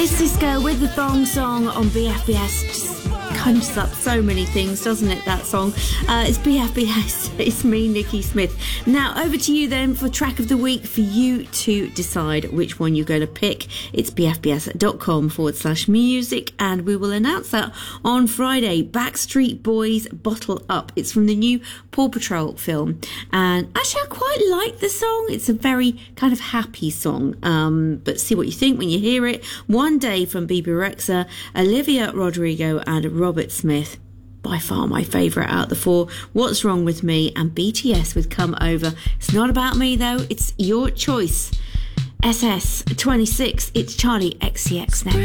Cisco with the Thong Song on BFBS. Just conjures up so many things, doesn't it, that song? It's BFBS. It's me, Nikki Smith. Now, over to you then for track of the week for you to decide which one you're going to pick. It's bfbs.com/music, and we will announce that on Friday. Backstreet Boys, Bottle Up. It's from the new Paw Patrol film. And actually, I quite like the song. It's a very kind of happy song. But see what you think when you hear it. One Day from Bebe Rexha, Olivia Rodrigo and Robert Smith. By far my favourite out of the four. What's Wrong With Me, and BTS with Come Over. It's not about me though, it's your choice. SS26, it's Charlie XCX next.